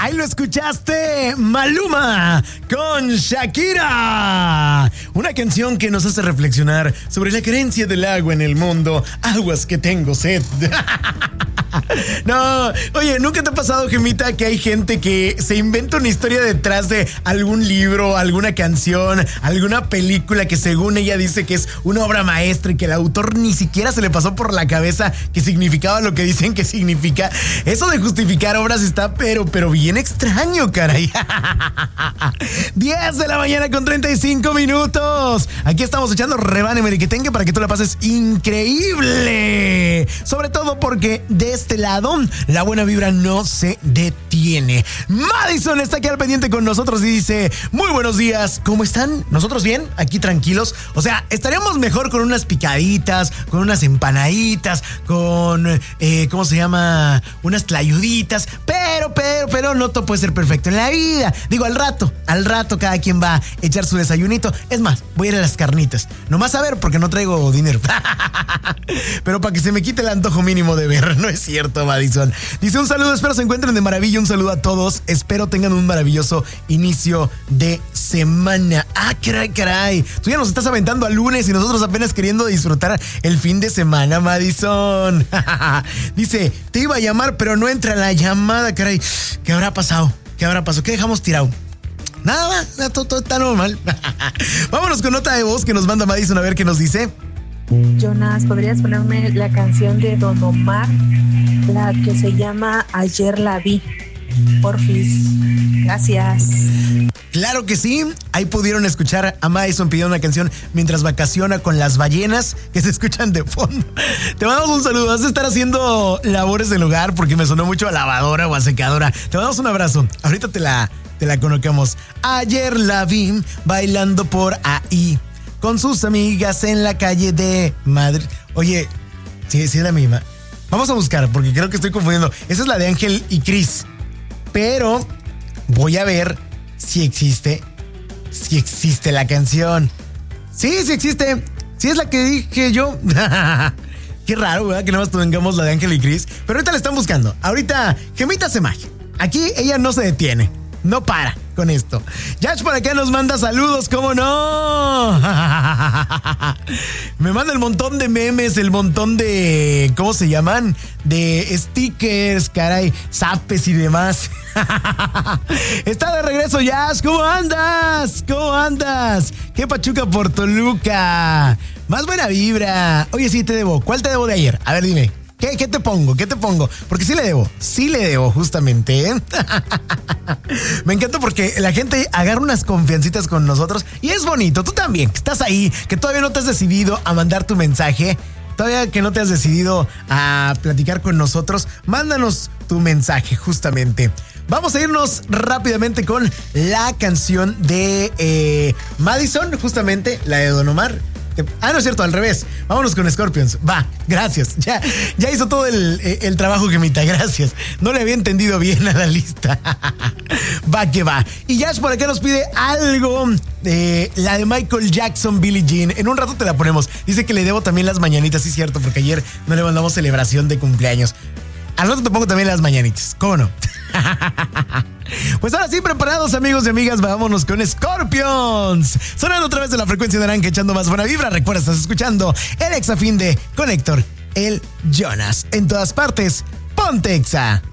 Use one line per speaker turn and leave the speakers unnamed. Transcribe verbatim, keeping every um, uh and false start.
Ahí lo escuchaste, Maluma con Shakira. Una canción que nos hace reflexionar sobre la carencia del agua en el mundo. Aguas que tengo sed. No, oye, ¿nunca te ha pasado, Gemita, que hay gente que se inventa una historia detrás de algún libro, alguna canción, alguna película que según ella dice que es una obra maestra y que el autor ni siquiera se le pasó por la cabeza que significaba lo que dicen que significa? Eso de justificar obras está pero, pero bien extraño, caray. diez de la mañana con treinta y cinco minutos. Aquí estamos echando rebane merequetengue para que tú la pases increíble. Sobre todo porque de este lado la buena vibra no se detiene. Madison está aquí al pendiente con nosotros y dice: muy buenos días, ¿cómo están? ¿Nosotros bien? Aquí tranquilos. O sea, estaríamos mejor con unas picaditas, con unas empanaditas, con, eh, ¿cómo se llama? Unas tlayuditas. Pero, pero, pero no todo puede ser perfecto en la vida. Digo, al rato, al rato cada quien va a echar su desayunito. Es más, voy a ir a las carnitas. Nomás a ver porque no traigo dinero. Pero para que se me quite el antojo mínimo de ver. No es cierto, Madison. Dice: un saludo, espero se encuentren de maravilla. Un saludo a todos. Espero tengan un maravilloso inicio de semana. Ah, caray, caray. Tú ya nos estás aventando al lunes y nosotros apenas queriendo disfrutar el fin de semana, Madison. Dice: te iba a llamar, pero no entra la llamada, caray. ¿Qué habrá pasado? ¿Qué habrá pasado? ¿Qué dejamos tirado? Nada, todo, todo está normal. Vámonos con nota de voz que nos manda Madison a ver qué nos dice.
Jonas, ¿podrías ponerme la canción de Don Omar? La que se llama Ayer la vi. Porfis. Gracias.
Claro que sí. Ahí pudieron escuchar a Madison pidiendo una canción mientras vacaciona con las ballenas que se escuchan de fondo. Te mandamos un saludo. Vas a estar haciendo labores del hogar porque me sonó mucho a lavadora o a secadora. Te mandamos un abrazo. Ahorita te la, te la colocamos. Ayer la vi bailando por ahí con sus amigas en la calle de Madrid. Oye, sí, sí es la misma. Vamos a buscar porque creo que estoy confundiendo. Esa es la de Ángel y Cris. Pero voy a ver si existe, si existe la canción. Sí, sí existe. Sí es la que dije yo. Qué raro, ¿verdad? Que nada más tengamos la de Ángel y Cris. Pero ahorita la están buscando. Ahorita, Gemita hace magia. Aquí ella no se detiene. No para con esto. Yash por acá nos manda saludos, ¿cómo no? Me manda el montón de memes, el montón de... ¿cómo se llaman? De stickers, caray, zapes y demás. Está de regreso, Yash. ¿Cómo andas? ¿Cómo andas? ¿Qué pachuca por Toluca? Más buena vibra. Oye, sí, te debo. ¿Cuál te debo de ayer? A ver, dime. ¿Qué, ¿Qué te pongo? ¿Qué te pongo? Porque sí le debo, sí le debo justamente, ¿eh? Me encanta porque la gente agarra unas confiancitas con nosotros y es bonito. Tú también, que estás ahí, que todavía no te has decidido a mandar tu mensaje, todavía que no te has decidido a platicar con nosotros, mándanos tu mensaje justamente. Vamos a irnos rápidamente con la canción de eh, Madison, justamente la de Don Omar. Ah, no es cierto, al revés. Vámonos con Scorpions. Va, gracias. Ya, ya hizo todo el, el trabajo, Gemita. Gracias. No le había entendido bien a la lista. Va que va. Y Yash por acá nos pide algo de la de Michael Jackson, Billie Jean. En un rato te la ponemos. Dice que le debo también las mañanitas. Sí, es cierto, porque ayer no le mandamos celebración de cumpleaños. Al rato te pongo también las mañanitas. ¿Cómo no? Pues ahora sí, preparados, amigos y amigas, vámonos con Scorpions. Sonando otra vez de la frecuencia naranja, echando más buena vibra. Recuerda, estás escuchando el Exafín de Conector, el Jonas. En todas partes, ponte Exa.